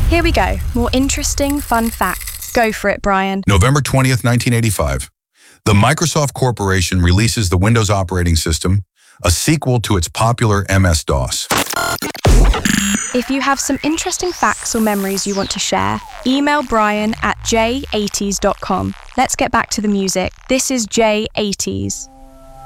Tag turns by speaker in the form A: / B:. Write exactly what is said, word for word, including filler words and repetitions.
A: Here we go. More interesting, fun facts. Go for it, Brian.
B: November twentieth, nineteen eighty-five. The Microsoft Corporation releases the Windows operating system, a sequel to its popular M S DOS.
A: If you have some interesting facts or memories you want to share, email Brian at j eighties dot com. Let's get back to the music. This is J eighties.